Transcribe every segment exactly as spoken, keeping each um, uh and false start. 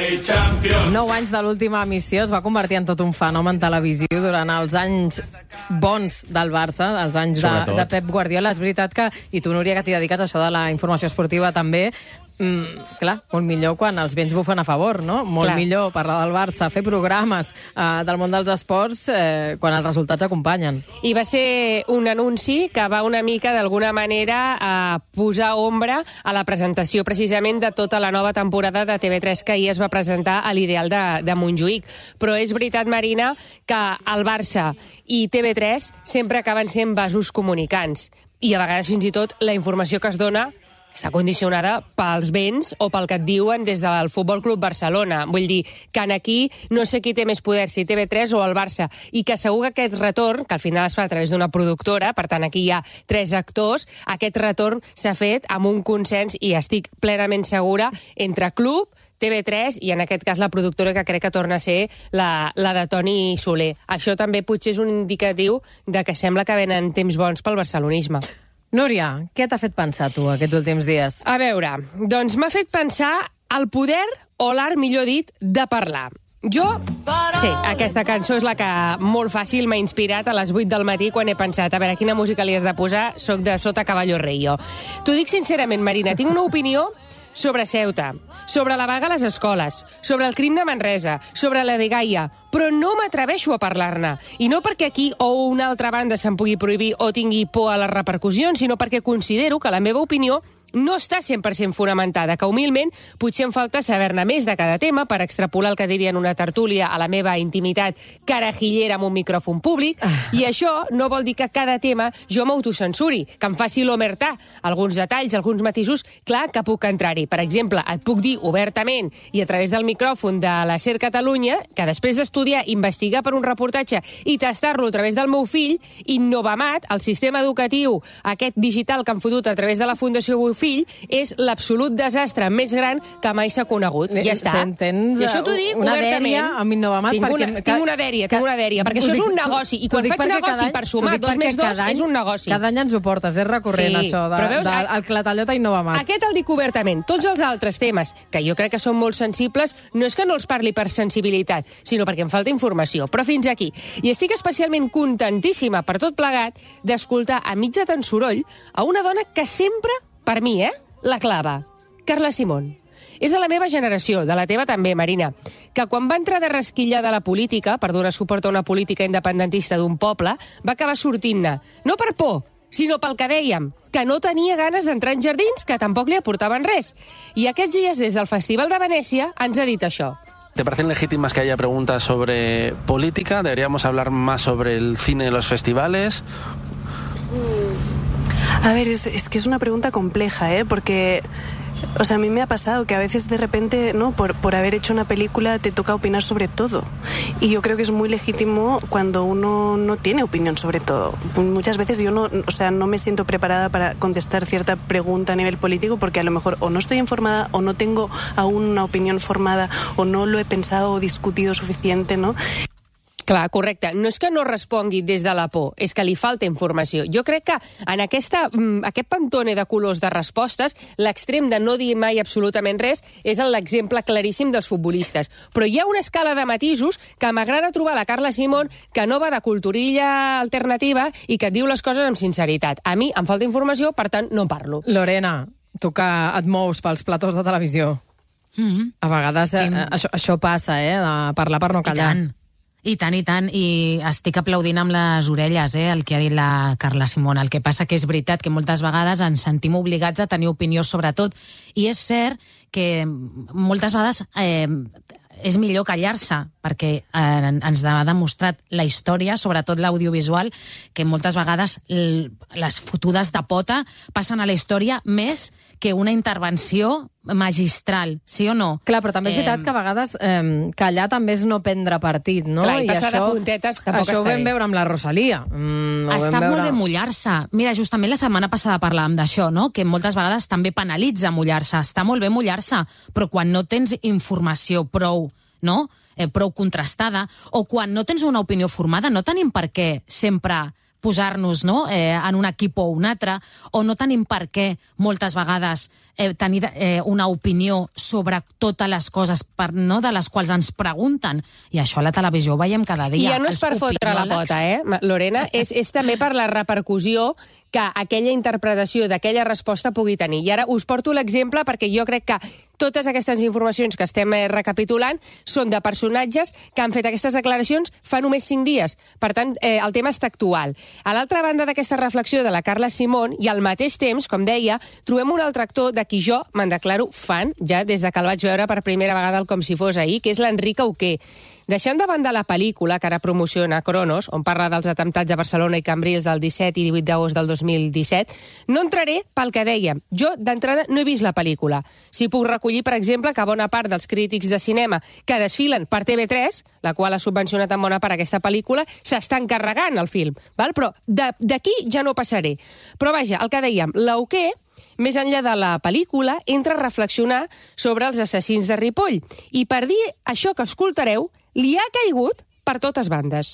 Nou anys de l'última emissió es va convertir en tot un fenomen televisiu durant els anys bons del Barça, els anys de, de Pep Guardiola. És veritat que, i tu, Núria, que t'hi dediques a això de la informació esportiva també, mm, clar, molt millor quan els vents bufen a favor, no? Molt clar. Millor parlar del Barça, fer programes eh, del món dels esports eh, quan els resultats acompanyen. I va ser un anunci que va una mica, d'alguna manera, a posar ombra a la presentació precisament de tota la nova temporada de T V tres que ahir es va presentar a l'Ideal de, de Montjuïc. Però és veritat, Marina, que el Barça i T V tres sempre acaben sent vasos comunicants. I a vegades fins i tot la informació que es dona està condicionada pels vents o pel que et diuen des del Futbol Club Barcelona. Vull dir que aquí no sé qui té més poder, si T V tres o el Barça, i que segur que aquest retorn, que al final es fa a través d'una productora, per tant aquí hi ha tres actors, aquest retorn s'ha fet amb un consens, i estic plenament segura, entre club, T V tres i en aquest cas la productora, que crec que torna a ser la, la de Toni Soler. Això també potser és un indicatiu de que sembla que venen temps bons pel barcelonisme. Núria, què t'ha fet pensar tu aquests últims dies? A veure, doncs m'ha fet pensar el poder, o l'art, millor dit, de parlar. Jo, sí, aquesta cançó és la que molt fàcil m'ha inspirat a les vuit del matí quan he pensat, a veure, quina música li has de posar? Soc de Sota Caballo Rei, jo. T'ho dic sincerament, Marina, tinc una opinió sobre Ceuta, sobre la vaga a les escoles, sobre el crim de Manresa, sobre la Dgaia, però no m'atreveixo a parlar-ne. I no perquè aquí o una altra banda se'n pugui prohibir o tingui por a les repercussions, sinó perquè considero que la meva opinió no està cent per cent fonamentada, que humilment potser em falta saber-ne més de cada tema per extrapolar el que diria en una tertúlia a la meva intimitat carajillera amb un micròfon públic, i això no vol dir que cada tema jo m'autocensuri, que em faci l'omertà, alguns detalls, alguns matisos, clar que puc entrar-hi. Per exemple, et puc dir obertament i a través del micròfon de la SER Catalunya que després d'estudiar, investigar per un reportatge i tastar-lo a través del meu fill, Innovamat, el sistema educatiu aquest digital que han fotut a través de la Fundació Bofill, és l'absolut desastre més gran que mai s'ha conegut. Ja està. Tens I això t'ho dic una obertament. dèria amb Innovamat. Tinc una, perquè, tinc una dèria, tinc una dèria, perquè això és un negoci, i quan faig negoci per sumar dos més dos és un negoci. Cada any ens ho portes, és recurrent, Sí, això, de, però veus, de, el clatallot a Innovamat. Aquest el dic obertament. Tots els altres temes, que jo crec que són molt sensibles, no és que no els parli per sensibilitat, sinó perquè em falta informació. Però fins aquí. I estic especialment contentíssima per tot plegat d'escoltar a mig de tant soroll a una dona que sempre, per mi, eh, la clava, Carla Simón. És de la meva generació, de la teva també, Marina, que quan va entrar de rasquillada a la política, per donar suport a una política independentista d'un poble, va acabar sortint-ne, no per por, sinó pel que dèiem, que no tenia ganes d'entrar en jardins que tampoc li aportaven res. I aquests dies, des del Festival de Venècia, ens ha dit això. ¿Te parecen legítimas que haya preguntas sobre política? ¿Deberíamos hablar más sobre el cine y los festivales? A ver, es, es que es una pregunta compleja, ¿eh? Porque, o sea, a mí me ha pasado que a veces de repente, ¿no? Por, por haber hecho una película te toca opinar sobre todo. Y yo creo que es muy legítimo cuando uno no tiene opinión sobre todo. Muchas veces yo no, o sea, no me siento preparada para contestar cierta pregunta a nivel político porque a lo mejor o no estoy informada o no tengo aún una opinión formada o no lo he pensado o discutido suficiente, ¿no? Clar, correcte. No és que no respongui des de la por, és que li falta informació. Jo crec que en aquesta, aquest pantone de colors de respostes, l'extrem de no dir mai absolutament res és l'exemple claríssim dels futbolistes. Però hi ha una escala de matisos que m'agrada trobar la Carla Simón, que no va de culturilla alternativa i que et diu les coses amb sinceritat. A mi em falta informació, per tant, no parlo. Lorena, tu que et mous pels platós de televisió, mm-hmm. a vegades eh, això, això passa, eh, de parlar per no callar. I tant. I tant, i tant, i estic aplaudint amb les orelles eh, el que ha dit la Carla Simón. El que passa que és veritat que moltes vegades ens sentim obligats a tenir opinió sobre tot, i és cert que moltes vegades eh, és millor callar-se, perquè eh, ens ha demostrat la història, sobretot l'audiovisual, que moltes vegades les fotudes de pota passen a la història més que una intervenció magistral, sí o no? Clar, però també és veritat eh... que a vegades eh, callar també és no prendre partit, no? Clar, i passar I això, de puntetes tampoc això està ho vam bé. veure amb la Rosalia. Mm, està veure... molt bé mullar-se. Mira, justament la setmana passada parlàvem d'això, no? Que moltes vegades també penalitza mullar-se. Està molt bé mullar-se, però quan no tens informació prou, no? Eh, prou contrastada, o quan no tens una opinió formada, no tenim per què sempre posar-nos no? eh, en un equip o un altre, o no tenim per què moltes vegades eh, tenir eh, una opinió sobre totes les coses per, no? de les quals ens pregunten. I això a la televisió ho veiem cada dia. I ja no és per fotre la pota, eh, Lorena? és, és també per la repercussió que aquella interpretació d'aquella resposta pugui tenir. I ara us porto l'exemple perquè jo crec que totes aquestes informacions que estem eh, recapitulant són de personatges que han fet aquestes declaracions fa només cinc dies. Per tant, eh, el tema està actual. A l'altra banda d'aquesta reflexió de la Carla Simón, i al mateix temps, com deia, trobem un altre actor de qui jo me'n declaro fan, ja des de que el vaig veure per primera vegada el Com si fos ahir, que és l'Enric Auqué. Deixant de banda la pel·lícula que ara promociona Cronos, on parla dels atemptats a Barcelona i Cambrils del disset i divuit d'agost del dos mil disset, no entraré pel que dèiem. Jo, d'entrada, no he vist la pel·lícula. Si puc recollir, per exemple, que bona part dels crítics de cinema que desfilen per T V tres, la qual ha subvencionat en bona part aquesta pel·lícula, s'estan carregant el film. Val? Però d'aquí ja no passaré. Però vaja, el que dèiem, l'Auqué, més enllà de la pel·lícula, entra a reflexionar sobre els assassins de Ripoll. I per dir això que escoltareu, li ha caigut per totes bandes.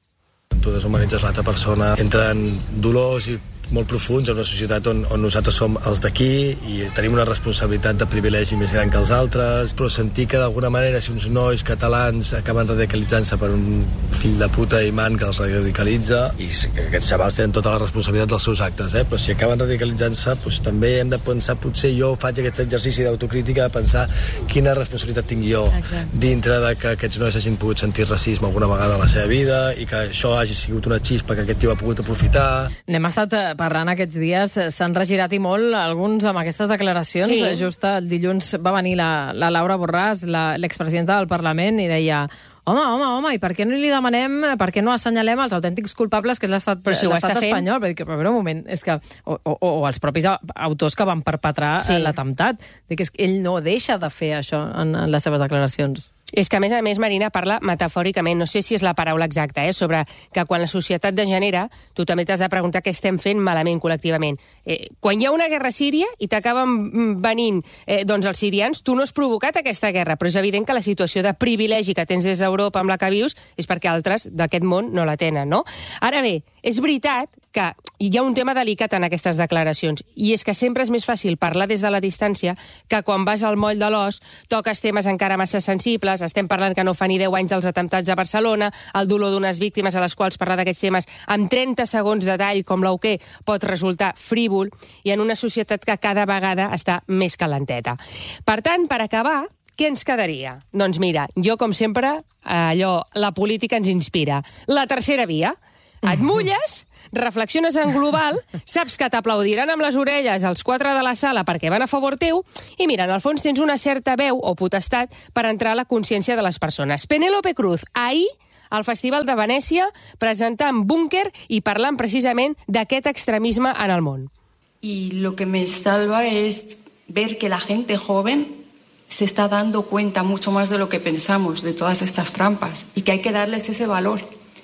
Tu deshumanitzes l'altra persona, entren dolors i molt profuns en una societat on, on nosaltres som els d'aquí i tenim una responsabilitat de privilegi més gran que els altres, però sentir que d'alguna manera si uns nois catalans acaben radicalitzant-se per un fill de puta imant que els radicalitza, i aquests xavals tenen tota la responsabilitat dels seus actes, eh? Però si acaben radicalitzant-se, doncs també hem de pensar, potser jo faig aquest exercici d'autocrítica de pensar quina responsabilitat tinc jo Exacte. Dintre de que aquests nois hagin pogut sentir racisme alguna vegada a la seva vida i que això hagi sigut una xispa que aquest tio ha pogut aprofitar. N'hem estat parlant aquests dies, s'han regirat i molt alguns amb aquestes declaracions. Sí. Just el dilluns va venir la, la Laura Borràs, l'expresidenta del Parlament, i deia home, home, home, i per què no li demanem, per què no assenyalem els autèntics culpables que és l'estat si espanyol? Perquè, però un moment, és que, o, o, o els propis autors que van perpetrar sí. l'atemptat. És que ell no deixa de fer això en, en les seves declaracions. És que, a més a més, Marina parla metafòricament, no sé si és la paraula exacta, eh, sobre que quan la societat degenera, tu també t'has de preguntar què estem fent malament col·lectivament. Eh, quan hi ha una guerra a Síria i t'acaben venint eh, doncs els sirians, tu no has provocat aquesta guerra, però és evident que la situació de privilegi que tens des d'Europa amb la que vius és perquè altres d'aquest món no la tenen, no? Ara bé, és veritat que hi ha un tema delicat en aquestes declaracions, i és que sempre és més fàcil parlar des de la distància que quan vas al moll de l'os, toques temes encara massa sensibles. Estem parlant que no fa ni deu anys dels atemptats a Barcelona, el dolor d'unes víctimes a les quals parlar d'aquests temes amb trenta segons de tall, com l'Auqué, pot resultar frívol, i en una societat que cada vegada està més calenteta. Per tant, per acabar, què ens quedaria? Doncs mira, jo, com sempre, allò, la política ens inspira. La tercera via. Et mulles, reflexiones en global, saps que t'aplaudiran amb les orelles els quatre de la sala perquè van a favor teu, i mira, en el fons tens una certa veu o potestat per entrar a la consciència de les persones. Penélope Cruz, ahir, al Festival de Venècia, presentant Búnquer i parlant precisament d'aquest extremisme en el món. Y lo que me salva es ver que la gente joven se está dando cuenta mucho más de lo que pensamos, de todas estas trampas, y que hay que darles ese valor.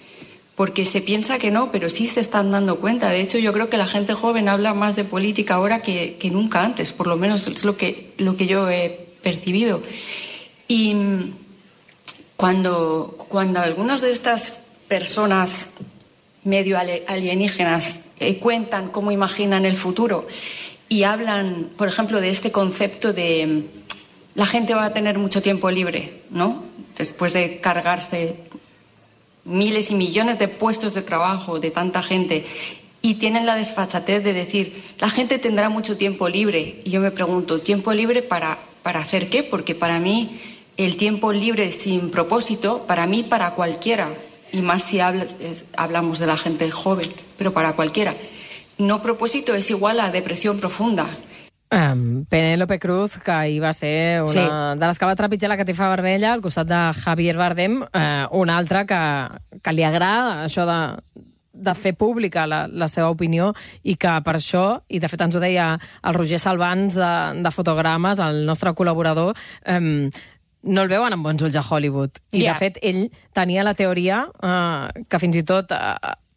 Porque se piensa que no, pero sí se están dando cuenta. De hecho, yo creo que la gente joven habla más de política ahora que, que nunca antes, por lo menos es lo que, lo que yo he percibido. Y cuando, cuando algunas de estas personas medio alienígenas eh, cuentan cómo imaginan el futuro y hablan, por ejemplo, de este concepto de la gente va a tener mucho tiempo libre, ¿no? Después de cargarse miles y millones de puestos de trabajo de tanta gente, y tienen la desfachatez de decir la gente tendrá mucho tiempo libre. Y yo me pregunto, ¿tiempo libre para, para hacer qué? Porque para mí el tiempo libre sin propósito, para mí, para cualquiera, y más si hablas, es, hablamos de la gente joven, pero para cualquiera, no propósito es igual a depresión profunda. Um, Penélope Cruz, que ahir va ser una sí. de les que va trepitjar la catifa vermella al costat de Javier Bardem, uh, una altra que, que li agrada això de, de fer pública la, la seva opinió, i que per això, i de fet ens ho deia el Roger Salvans de, de Fotogrames, el nostre col·laborador, um, no el veuen amb bons ulls a Hollywood. I yeah. de fet ell tenia la teoria uh, que fins i tot uh,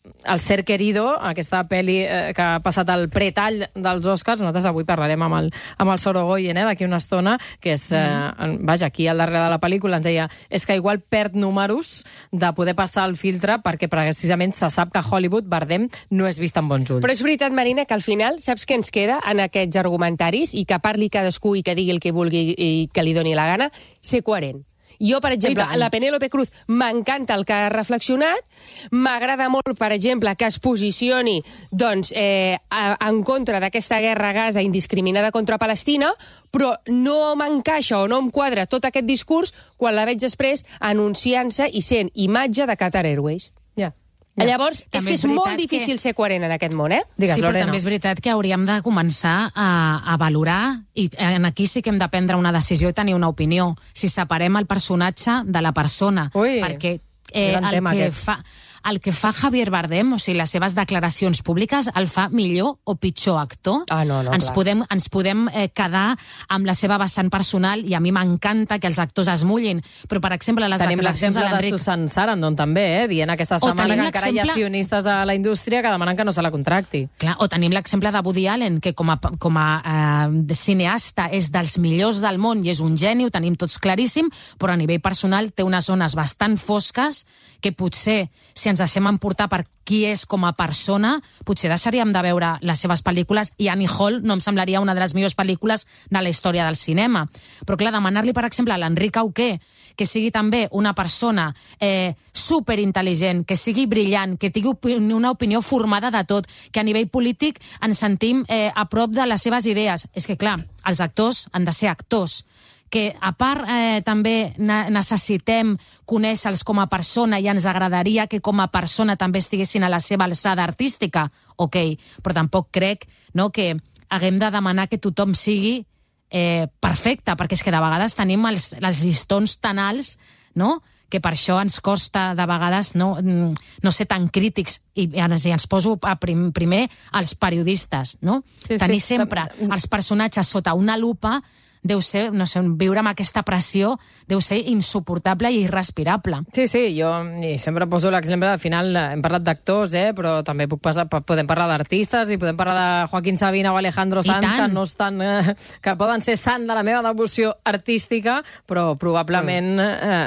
El Ser Querido, aquesta pel·li eh, que ha passat el pretall dels Oscars. Nosaltres avui parlarem amb el, amb el Sorogoyen, eh, d'aquí una estona, que és, eh, vaja, aquí al darrere de la pel·lícula ens deia és que igual perd números de poder passar el filtre perquè precisament se sap que a Hollywood Bardem no és vist amb bons ulls. Però és veritat, Marina, que al final saps què ens queda en aquests argumentaris i que parli cadascú i que digui el que vulgui i que li doni la gana? Ser coherent. Jo, per exemple, la Penélope Cruz m'encanta el que ha reflexionat, m'agrada molt, per exemple, que es posicioni doncs, eh, en contra d'aquesta guerra a Gaza indiscriminada contra Palestina, però no m'encaixa o no em quadra tot aquest discurs quan la veig després anunciant-se i sent imatge de Qatar Airways. Ja. Ja. Llavors, també és que és, és molt difícil que... ser coherent en aquest món, eh? Digues, sí, però Lorena. també és veritat que hauríem de començar a, a valorar, i en aquí sí que hem de prendre una decisió i tenir una opinió, si separem el personatge de la persona. Ui, perquè eh, el, que fa, el que fa Javier Bardem, o sigui, les seves declaracions públiques, el fa millor o pitjor actor. Ah, no, no, ens clar. podem, ens podem eh, quedar amb la seva vessant personal, i a mi m'encanta que els actors es mullin, però, per exemple, les tenim declaracions de l'exemple de Susan Sarandon, també, eh? Dient aquesta setmana que encara hi ha sionistes a la indústria que demanen que no se la contracti. Clar, o tenim l'exemple de Woody Allen, que com a, com a eh, cineasta és dels millors del món i és un geni, ho tenim tots claríssim, però a nivell personal té unes zones bastant fosques que potser, si ens deixem emportar per qui és com a persona, potser deixaríem de veure les seves pel·lícules, i Annie Hall no em semblaria una de les millors pel·lícules de la història del cinema. Però clar, demanar-li, per exemple, a l'Enric Auqué, que sigui també una persona eh, superintel·ligent, que sigui brillant, que tingui una opinió formada de tot, que a nivell polític ens sentim eh, a prop de les seves idees. És que, clar, els actors han de ser actors, que a part eh, també necessitem conèixer-los com a persona i ens agradaria que com a persona també estiguessin a la seva alçada artística, ok, però tampoc crec, no, que haguem de demanar que tothom sigui eh, perfecte, perquè és que de vegades tenim els, els llistons tan alts, no?, que per això ens costa de vegades no, no ser tan crítics, i, i ens poso a prim, primer als periodistes, no? Sí, tenir sí, sempre els personatges sota una lupa deu ser, no sé, viure amb aquesta pressió deu ser insuportable i irrespirable. Sí, sí, jo i sempre poso l'exemple, al final hem parlat d'actors, eh, però també puc passar, podem parlar d'artistes i podem parlar de Joaquín Sabina o Alejandro Sanz, que no estan, eh, que poden ser sant de la meva devoció artística, però probablement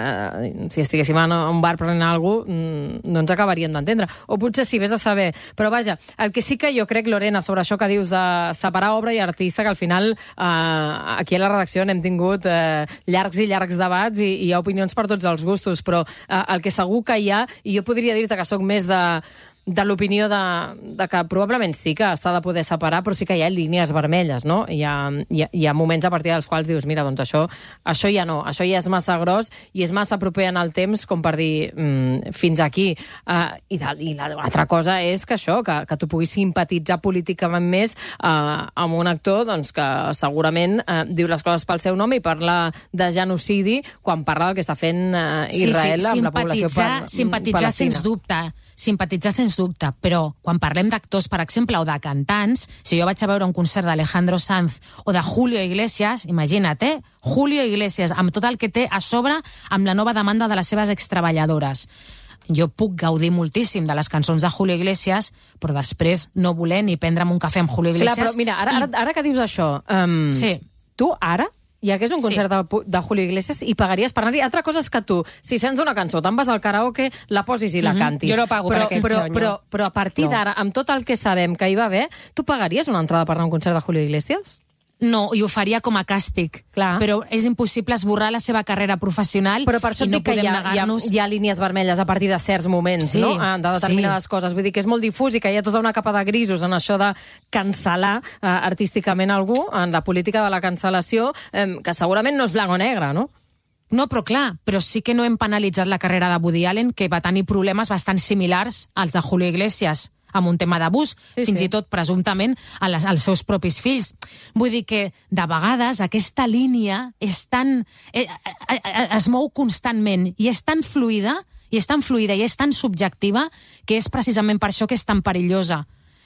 eh, si estiguéssim en un bar prenent alguna cosa, no ens acabaríem d'entendre. O potser sí, vés a saber. Però vaja, el que sí que jo crec, Lorena, sobre això que dius de separar obra i artista, que al final eh, aquí a la redacció n'hem tingut eh, llargs i llargs debats i, i hi ha opinions per tots els gustos, però eh, el que segur que hi ha, i jo podria dir-te que sóc més de, de l'opinió de, de que probablement sí que s'ha de poder separar, però sí que hi ha línies vermelles, no? Hi ha, hi ha, hi ha moments a partir dels quals dius, mira, doncs això, això ja no, això ja és massa gros i és massa proper en el temps com per dir mm, fins aquí. Uh, I de, i l'altra cosa és que això, que, que tu puguis simpatitzar políticament més uh, amb un actor doncs, que segurament uh, diu les coses pel seu nom i parla de genocidi quan parla del que està fent uh, Israel sí, sí, amb la població per, simpatitzar palestina. Sens dubte, simpatitzar sens dubte, però quan parlem d'actors, per exemple, o de cantants, si jo vaig a veure un concert d'Alejandro Sanz o de Julio Iglesias, imagina't, eh? Julio Iglesias, amb tot el que té a sobre amb la nova demanda de les seves extreballadores. Jo puc gaudir moltíssim de les cançons de Julio Iglesias, però després no voler ni prendre'm un cafè amb Julio Iglesias. Clar, però mira, ara, ara, ara que dius això, um, sí. tu ara hi hagués un concert sí. de, de Julio Iglesias i pagaries per anar-hi. Altra cosa és que tu, si sents una cançó, te'n vas al karaoke, la posis i la mm-hmm. cantis. Jo no pago però, per aquest però, xonyo. però, però a partir no. d'ara, amb tot el que sabem que hi va haver, tu pagaries una entrada per anar a un concert de Julio Iglesias? No, i ho faria com a càstig. Clar. Però és impossible esborrar la seva carrera professional. Però per això i no dic que hi ha, hi, ha, hi ha línies vermelles a partir de certs moments, sí, no? de determinades sí. coses. Vull dir que és molt difús i que hi ha tota una capa de grisos en això de cancel·lar eh, artísticament algú, en la política de la cancel·lació, eh, que segurament no és blanc o negre, no? No, però clar, però sí que no hem penalitzat la carrera de Woody Allen, que va tenir problemes bastant similars als de Julio Iglesias, amb un tema d'abús, sí, fins sí. i tot presumptament a les, als seus propis fills. Vull dir que, de vegades, aquesta línia és tan, eh, eh, eh, es mou constantment i és tan fluida, i és tan fluida i és tan subjectiva que és precisament per això que és tan perillosa.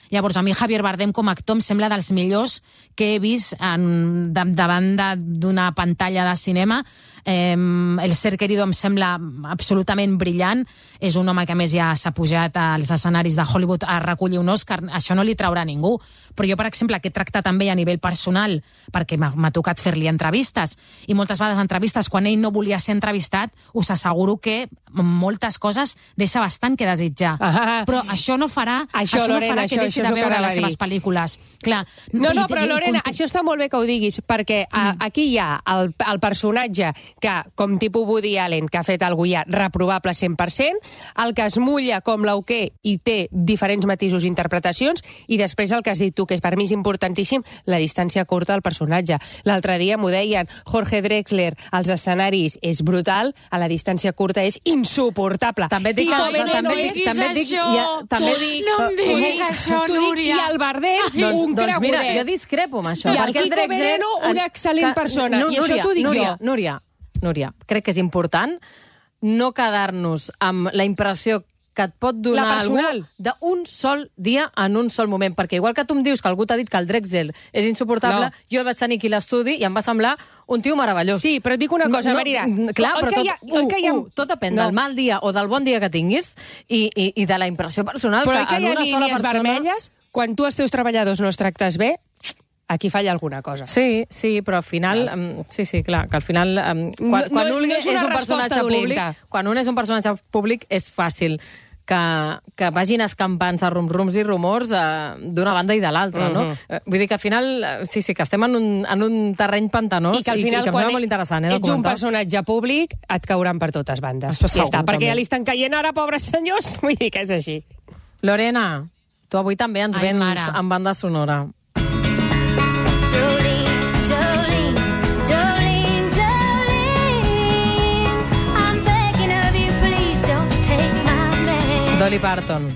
Llavors, a mi Javier Bardem com a actor em sembla dels millors que he vist en, de, davant d'una pantalla de cinema. Eh, el Ser Querido em sembla absolutament brillant. És un home que a més ja s'ha pujat als escenaris de Hollywood a recollir un Òscar. Això no li traurà a ningú. Però jo, per exemple, que he tractat també a nivell personal, perquè m'ha tocat fer-li entrevistes, i moltes vegades entrevistes, quan ell no volia ser entrevistat, us asseguro que moltes coses deixa bastant que desitjar. Ah, però això no farà, això, això Lorena, no farà que això, deixi això de veure les dir. seves pel·lícules. Clar, no, no, i, però i, Lorena, i, això està molt bé que ho diguis, perquè a, aquí hi ha el, el personatge que, com tipus Woody Allen, que ha fet algú ja reprovable cent per cent, el que es mulla com l'auquer i té diferents matisos i interpretacions, i després el que has dit tu, que per mi és importantíssim, la distància curta del personatge. L'altre dia m'ho deien, Jorge Drexler, als escenaris és brutal, a la distància curta és insuportable. També et dic, Tito però Veneno també és... dic, també et dic, això? ja, també T'ho dic, no em diguis això, Núria. I el Bardem, doncs, un doncs mira, cregudet. jo discrepo amb això. I el perquè Kiko Drexler- Veneno, una excel·lent que- persona, no, i això Núria, t'ho dic Núria, jo. Núria, Núria, crec que és important no quedar-nos amb la impressió que et pot donar La algú personal. d'un sol dia en un sol moment. Perquè igual que tu em dius que algú t'ha dit que el Drexler és insuportable, No. jo el vaig tenir aquí a l'estudi i em va semblar un tio meravellós. Sí, però et dic una cosa, no, Marina. no, Clar, El però que tot, hi ha- uh, el que hi ha- uh, tot depèn No. del mal dia o del bon dia que tinguis i, i, i de la impressió personal Però que que en hi ha una sola línies persona... vermelles, quan tu els teus treballadors no els tractes bé, aquí falla alguna cosa. Sí, sí, però al final... Um, sí, sí, clar, que al final... Um, quan, No- quan no- un no és, és una un personatge resposta públic, dolenta. quan un és un personatge públic és fàcil que, que vagin escampant-se rum-rums i rumors uh, d'una banda i de l'altra, no? Mhm. Uh, vull dir que al final, uh, sí, sí, que estem en un, en un terreny pantanós I que al final, i, que em quan sembla molt interessant, eh, de ets un comentar. personatge públic, et cauran per totes bandes. Això ja segur, està, perquè també. ja li estan caient ara, pobres senyors. Vull dir que és així. Lorena, tu avui també ens Ai, vens mare. amb banda sonora. Jolene, Jolene, Jolene, Jolene, I'm begging of you, please don't take my man. Dolly Parton.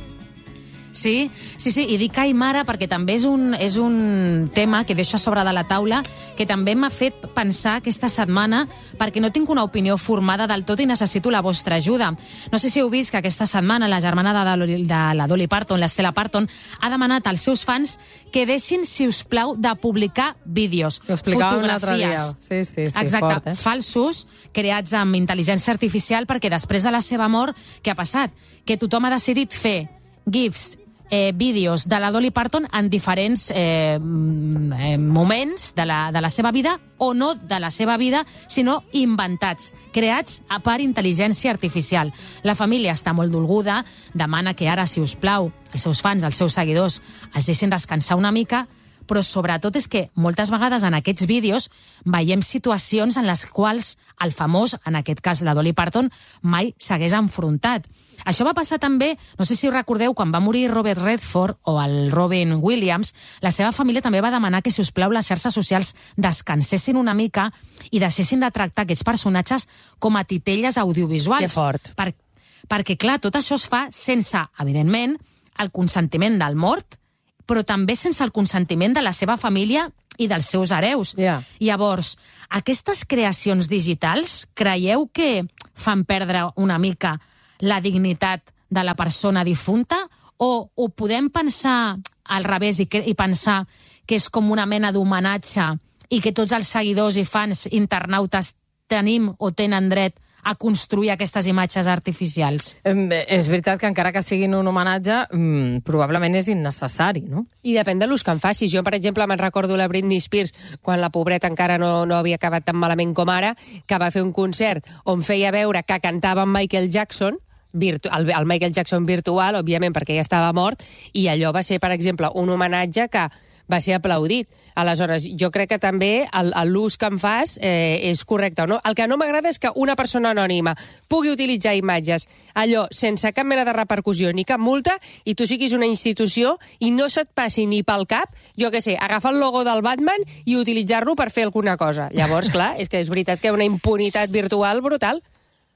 Sí, sí, sí, i dic ai mare perquè també és un, és un tema que deixo a sobre de la taula que també m'ha fet pensar aquesta setmana perquè no tinc una opinió formada del tot i necessito la vostra ajuda. No sé si heu vist que aquesta setmana la germana de, de, de la Dolly Parton, l'Stella Parton, ha demanat als seus fans que deixin, si us plau, de publicar vídeos, Ho explicàvem l'altre dia. fotografies. Sí, sí, sí, Exacte, fort, eh? falsos, creats amb intel·ligència artificial perquè després de la seva mort, què ha passat? Que tothom ha decidit fer gifs, eh, vídeos de la Dolly Parton en diferents eh, mm, eh, moments de la, de la seva vida, o no de la seva vida, sinó inventats, creats a per intel·ligència artificial. La família està molt dolguda, demana que ara, si us plau, els seus fans, els seus seguidors, es deixin descansar una mica, però sobretot és que moltes vegades en aquests vídeos veiem situacions en les quals el famós, en aquest cas la Dolly Parton, mai s'hagués enfrontat. Això va passar també, no sé si ho recordeu, quan va morir Robert Redford o el Robin Williams, la seva família també va demanar que, si us plau, les xarxes socials descansessin una mica i deixessin de tractar aquests personatges com a titelles audiovisuals. Que fort. Per, perquè, clar, tot això es fa sense, evidentment, el consentiment del mort, però també sense el consentiment de la seva família i dels seus hereus. Yeah. Llavors, aquestes creacions digitals, creieu que fan perdre una mica la dignitat de la persona difunta, o ho podem pensar al revés i, i pensar que és com una mena d'homenatge i que tots els seguidors i fans internautes tenim o tenen dret a construir aquestes imatges artificials? Em, és veritat que encara que siguin un homenatge, mm, probablement és innecessari, no? I depèn de l'ús que en facis. Jo, per exemple, me'n recordo la Britney Spears, quan la pobreta encara no, no havia acabat tan malament com ara, que va fer un concert on feia veure que cantava amb Michael Jackson, virtu el, el Michael Jackson virtual, òbviament, perquè ja estava mort, i allò va ser, per exemple, un homenatge que va ser aplaudit. Aleshores, jo crec que també l'ús que en fas eh, és correcte o no. El que no m'agrada és que una persona anònima pugui utilitzar imatges allò sense cap mena de repercussió ni cap multa i tu siguis una institució i no se't passi ni pel cap, jo què sé, agafar el logo del Batman i utilitzar-lo per fer alguna cosa. Llavors, clar, és que és veritat que hi ha una impunitat virtual brutal.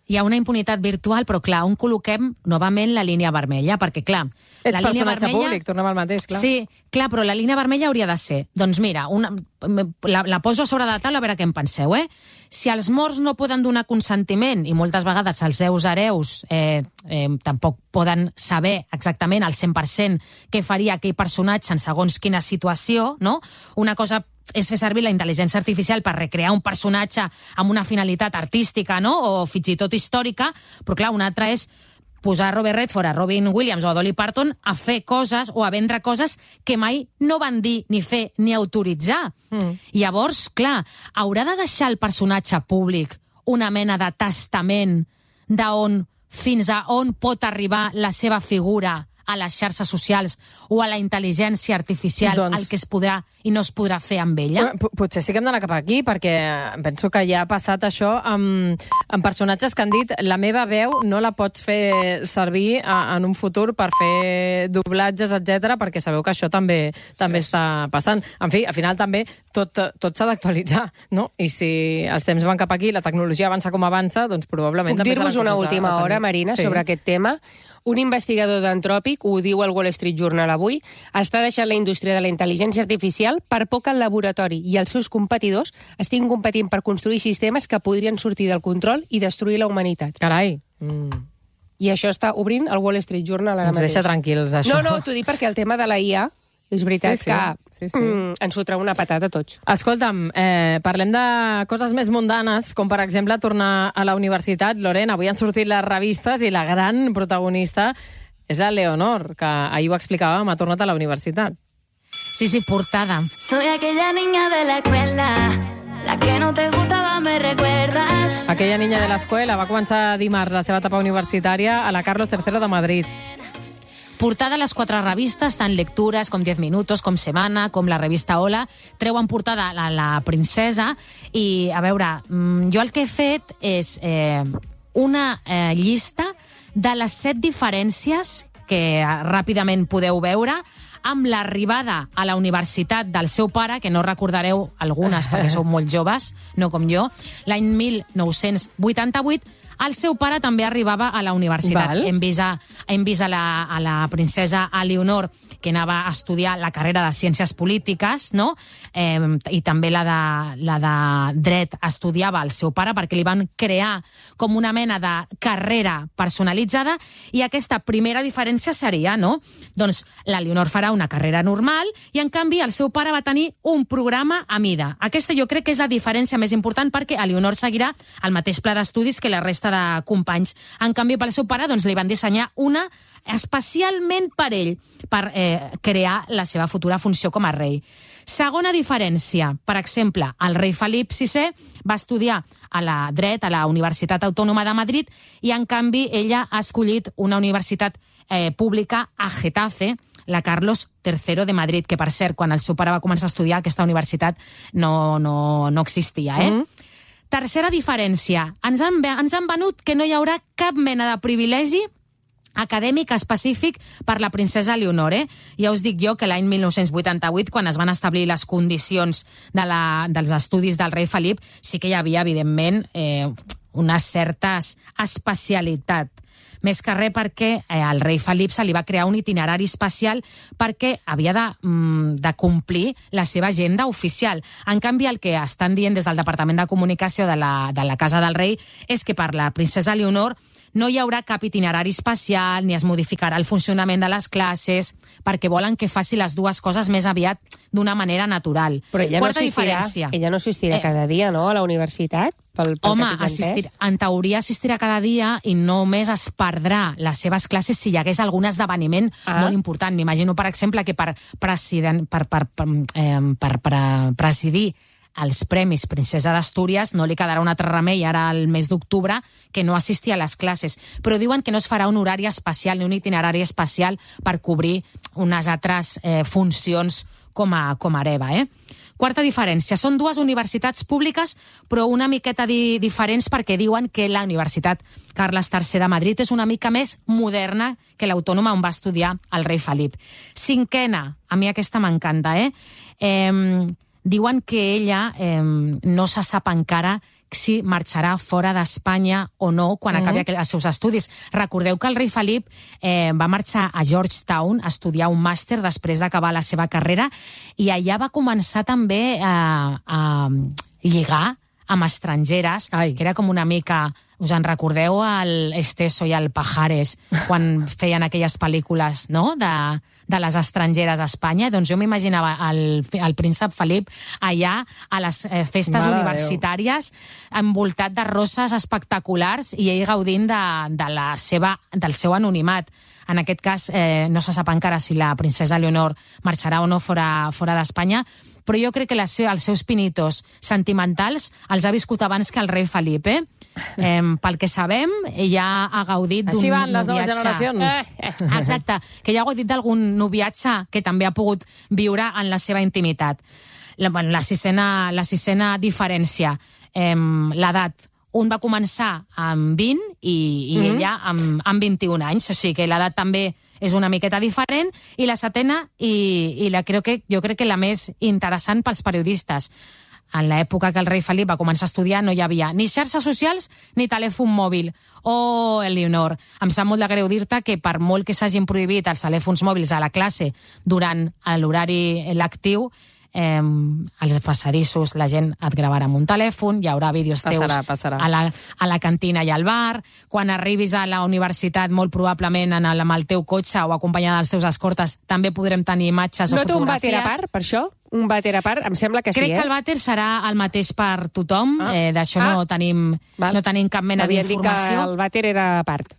hi ha una impunitat virtual, però clar, on col·loquem novament la línia vermella? Perquè clar, Ets la línia personatge vermella... públic, tornem al mateix, clar. Sí, clar, però la línia vermella hauria de ser, doncs mira, una, la, la poso a sobre de la taula a veure què en penseu, eh? Si els morts no poden donar consentiment, i moltes vegades els seus hereus eh, eh, tampoc poden saber exactament al cent per cent què faria aquell personatge en segons quina situació, no? Una cosa és fer servir la intel·ligència artificial per recrear un personatge amb una finalitat artística, no? O fins i tot històrica, però clar, una altra és posar a Robert Redford, a Robin Williams o a Dolly Parton a fer coses o a vendre coses que mai no van dir ni fer ni autoritzar. Mm. Llavors, clar, haurà de deixar el personatge públic una mena de testament d'on fins a on pot arribar la seva figura a les xarxes socials o a la intel·ligència artificial, doncs, el que es podrà i no es podrà fer amb ella? P Potser sí que hem d'anar cap aquí, perquè penso que ja ha passat això amb, amb personatges que han dit la meva veu no la pots fer servir a, en un futur per fer doblatges, etcètera, perquè sabeu que això també també sí. està passant. En fi, al final també tot, tot s'ha d'actualitzar, no? I si els temps van cap aquí, la tecnologia avança com avança, doncs probablement... Puc dir-vos una última hora, Marina, sí. sobre aquest tema? Un investigador d'Antròpic, ho diu el Wall Street Journal avui, està deixant la indústria de la intel·ligència artificial per poc el laboratori i els seus competidors estiguin competint per construir sistemes que podrien sortir del control i destruir la humanitat. Carai! Mm. I això està obrint el Wall Street Journal ara Ens mateix. Ens deixa tranquils, això. No, no, t'ho dic perquè el tema de la I A és veritat sí, sí. que sí, sí. Mm, ens fotrà una patata a tots. Escolta'm, eh, parlem de coses més mundanes, com per exemple tornar a la universitat. Lorena, avui han sortit les revistes i la gran protagonista és la Leonor, que ahir ho explicàvem, ha tornat a la universitat. Sí, sí, portada. Soy aquella niña de la escuela, la que no te gustaba, me recuerdas. Aquella niña de l'escola va començar dimarts la seva etapa universitària a la Carlos tercero de Madrid. Portada a les quatre revistes, tant Lectures com diez minutos, com Semana, com la revista Hola, treuen portada la, la princesa i, a veure, jo el que he fet és eh, una eh, llista de les set diferències que ràpidament podeu veure amb l'arribada a la universitat del seu pare, que no recordareu algunes perquè sou molt joves, no com jo, l'any mil nou-cents vuitanta-vuit, el seu pare també arribava a la universitat. Val. Hem vist, a, hem vist a, la, a la princesa Eleonor, que anava a estudiar la carrera de Ciències Polítiques, no? Eh, i també la de, la de Dret estudiava el seu pare, perquè li van crear com una mena de carrera personalitzada, i aquesta primera diferència seria, no? Doncs l'Eleonor farà una carrera normal, i en canvi el seu pare va tenir un programa a mida. Aquesta jo crec que és la diferència més important, perquè Eleonor seguirà el mateix pla d'estudis que la resta de companys. En canvi, pel seu pare, doncs, li van dissenyar una especialment per ell, per eh, crear la seva futura funció com a rei. Segona diferència, per exemple, el rei Felip sisè va estudiar a la dret a la Universitat Autònoma de Madrid i, en canvi, ella ha escollit una universitat eh, pública a Getafe, la Carlos tercero de Madrid, que, per cert, quan el seu pare va començar a estudiar, aquesta universitat no, no, no existia, eh? Mm-hmm. Tercera diferència, ens han, ens han venut que no hi haurà cap mena de privilegi acadèmic específic per la princesa Eleonor. Eh? Ja us dic jo que l'any mil nou-cents vuitanta-vuit, quan es van establir les condicions de la, dels estudis del rei Felip, sí que hi havia, evidentment, eh, unes certes especialitats. Més que res perquè eh, al rei Felip se li va crear un itinerari especial perquè havia de, mm, de complir la seva agenda oficial. En canvi, el que estan dient des del Departament de Comunicació de la, de la Casa del Rei és que per la princesa Eleonor no hi haurà cap itinerari especial ni es modificarà el funcionament de les classes perquè volen que faci les dues coses més aviat d'una manera natural. Però ella Quarta no assistirà, diferència. ella no assistirà eh, cada dia, no?, a la universitat? Pel, pel Home, assistir, en teoria assistirà cada dia i només es perdrà les seves classes si hi hagués algun esdeveniment ah. molt important. M'imagino, per exemple, que per, president, per, per, per, eh, per, per presidir els Premis Princesa d'Astúries no li quedarà un altre remei ara al mes d'octubre que no assistir a les classes. Però diuen que no es farà un horari especial ni un itinerari especial per cobrir unes altres eh, funcions com a, com a hereva, eh? Quarta diferència, són dues universitats públiques però una miqueta di diferents perquè diuen que la Universitat Carles tercer de Madrid és una mica més moderna que l'Autònoma on va estudiar el rei Felip. Cinquena, a mi aquesta m'encanta, eh? eh? Diuen que ella eh, no se sap encara si marxarà fora d'Espanya o no quan acabi uh -huh. els seus estudis. Recordeu que el rei Felip eh, va marxar a Georgetown a estudiar un màster després d'acabar la seva carrera i allà va començar també a, a lligar amb estrangeres, Ai. que era com una mica... Us en recordeu el Esteso i el Pajares quan feien aquelles pel·lícules, no?, de, de les estrangeres a Espanya? Doncs jo m'imaginava el, el príncep Felip allà a les eh, festes Mare universitàries envoltat de roses espectaculars i ell gaudint de, de la seva, del seu anonimat. En aquest cas, eh, no se sap encara si la princesa Leonor marxarà o no fora, fora d'Espanya, però jo crec que les, els seus pinitos sentimentals els ha viscut abans que el rei Felip, eh? eh pel que sabem, ella ha gaudit d'un noviatge. Així van les noviatge. noves generacions. Exacte, que ella ha gaudit d'algun noviatge que també ha pogut viure en la seva intimitat. La, bueno, la, sisena, la sisena diferència, eh, l'edat. Un va començar amb vint i, i mm-hmm. ella amb, amb vint-i-un anys, o sigui que l'edat també és una miqueta diferent, i la setena, i, i la, crec que, jo crec que la més interessant pels periodistes. En l'època que el rei Felip va començar a estudiar no hi havia ni xarxes socials ni telèfon mòbil. Oh, Eleonor, em sap molt de greu dir-te que per molt que s'hagin prohibit els telèfons mòbils a la classe durant l'horari lectiu, eh, als passadissos la gent et gravarà amb un telèfon, hi haurà vídeos teus passarà, passarà. A, la, a la cantina i al bar, quan arribis a la universitat molt probablement en el, amb el teu cotxe o acompanyada dels teus escortes també podrem tenir imatges no o fotografies. No té un vàter a part, per això? Un vàter a part? Em sembla que Crec sí, eh? que el vàter serà el mateix per tothom, ah. eh, d'això ah. no, tenim, no tenim cap mena d'informació. Que el vàter era a part.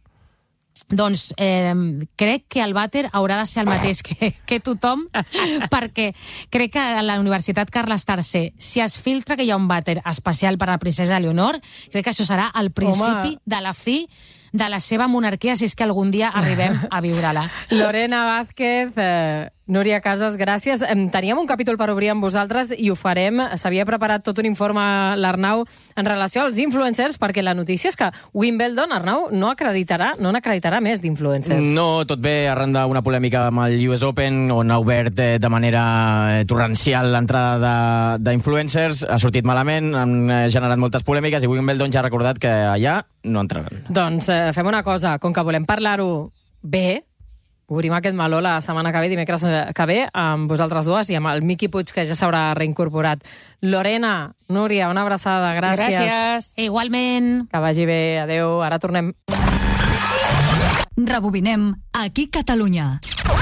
Doncs eh, crec que el vàter haurà de ser el mateix que, que tothom, perquè crec que a la Universitat Carles tercer, si es filtra que hi ha un vàter especial per a la princesa Leonor, crec que això serà el principi Home. de la fi de la seva monarquia, si és que algun dia arribem a viure-la. Lorena Vázquez, eh, Núria Casas, gràcies. Teníem un capítol per obrir amb vosaltres i ho farem. S'havia preparat tot un informe l'Arnau en relació als influencers, perquè la notícia és que Wimbledon, Arnau, no acreditarà, no n'acreditarà més d'influencers. No, tot bé arran d'una polèmica amb el U S Open, on ha obert eh, de manera torrencial l'entrada d'influencers. Ha sortit malament, han generat moltes polèmiques i Wimbledon ja ha recordat que allà no entraran. Doncs eh, fem una cosa, com que volem parlar-ho bé, obrim aquest meló la setmana que ve, dimecres que ve, amb vosaltres dues i amb el Miqui Puig, que ja s'haurà reincorporat. Lorena, Núria, una abraçada, gràcies. Gràcies. Igualment. Que vagi bé, adeu, ara tornem. Rebobinem aquí Catalunya.